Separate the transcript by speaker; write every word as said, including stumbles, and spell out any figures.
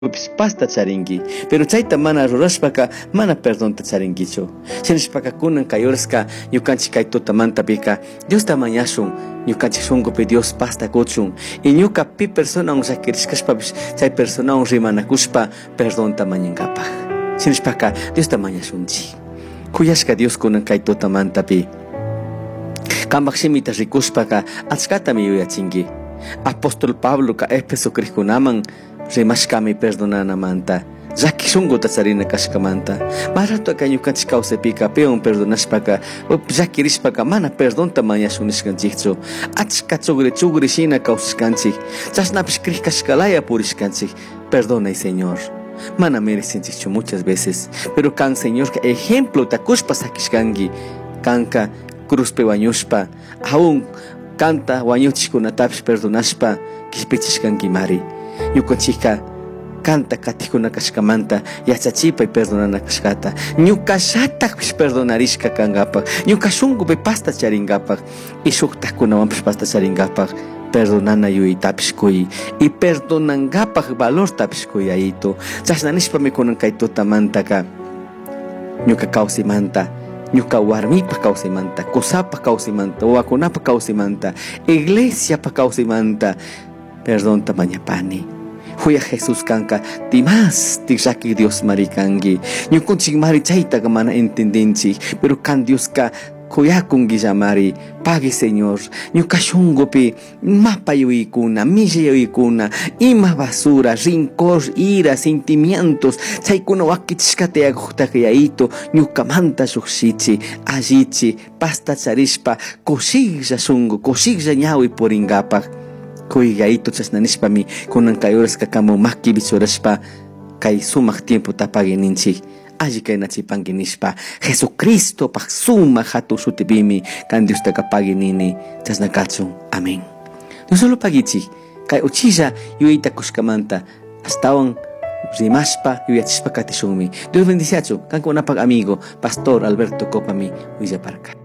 Speaker 1: pasta charingi, pero chaita mana rurashpaka mana perdón ta charingicho. Shinishpaka kunan kayorska ñukanchik kay tutamanta pika Dios tamañashun ñukanchik shunkupi Dios pasta kuchun y ñuka pi persona un shakirishkashpapish chay persona un rimanakushpa perdón tamañankapaj. Shinishpaka Dios tamañashunchi. Kuyashka Dios kunan kay tutamanta pi. Kambak shimita rikushpaka achkata mi yuyachingi. Apóstol Pablo ka Efeso krikunaman rimashkami perdonana manta. Jaki shungo tatsarina kashkamanta. Marato ka ñukanchik kawsaypika peon perdonashpaka llakirishpaka mana perdón tamañashunishkanchikchu. Achka chugri chugri shina kawsashkanchik. Chashnapish krikashkalaya purishkanchik. Perdona, Señor. Mana merecenchikchu muchas veces. Pero kan Señor ka ejemplo takushpa sakishkangi. Kanka cruzpe wañushpa. Aún canta wañuchishkunatapish perdonashpa kishpichishkanki mari. Ñukanchikka canta katikuna kashkamanta yachachipa y perdonana kashkata. Ñukashatapish perdonarishka kangapak. Ñuka shunkupi pasta charingapak. Y shuktakunawanpish pasta charingapak. Perdonana yuyitapish kuy. Y perdonangapak valortapish kuyayito. Chasnanishpami kunan kay tutamantaka. Ñuka kawsimanta. Ñuka warmipa kawsimanta. Kusapa kawsimanta. Wakunapa kawsimanta. Iglesiapa kawsimanta. Perdón tamañapani. Huya Jesús kanka timas tiksaki Dios marikangi. Ñukunchik mari chayta mana entendinchik. Pero kan Dios ka kuyakungi mari. Pague Señor. Ñuka shungupi mapa yuikuna, milla yuikuna, ima basura, rincor, ira, sentimientos. Chaykuna wakichkate agujtakiyaito. Ñuka manta shukshichi, allichi, pasta charishpa, koshiglla shungu, koshiglla ñawi poringapak. Kuigaito chasnanishpami kunan kayorasqa kamo maki bichurashpa kay sumaq tiempo tapagi ninchik alli kaynachipanki nishpa Jesucristo pak sumaq hatu shutipimi kan Dios takapagi nini chasnakachun. Amén. Dios solo pagichik kay uchilla yuyita kushkamanta astawan rimashpa yuyachishpa katishunmi. Dios bendiciachu kankunapag amigo Pastor Alberto Copami Villaparca.